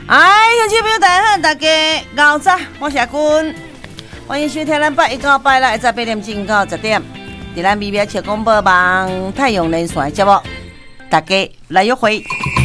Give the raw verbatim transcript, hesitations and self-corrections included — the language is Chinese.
哎，乡亲朋友，大家好，大家午早，我是阿君，欢迎收听咱八一到八六早八点钟到十点，在咱微微笑广播网太阳连线节目，大家来约会。